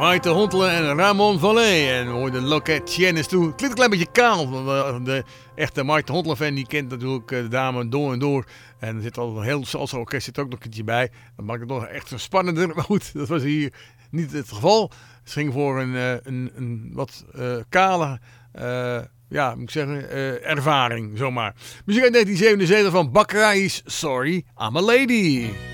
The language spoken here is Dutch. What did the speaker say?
Maite Hontelen en Ramon Vallée. En we hoorden Loket Tienes toe. Het klinkt een klein beetje kaal. De echte Maite Hontelen fan die kent natuurlijk de dame door en door. En er zit al een heel salsa orkest zit ook nog een keertje bij. Dat maakt het nog echt zo spannender. Maar goed, dat was hier niet het geval. Het ging voor een wat kale... ja, moet ik zeggen, ervaring, zomaar. Muziek uit 1977 van Bakkerijs, Sorry, I'm a Lady.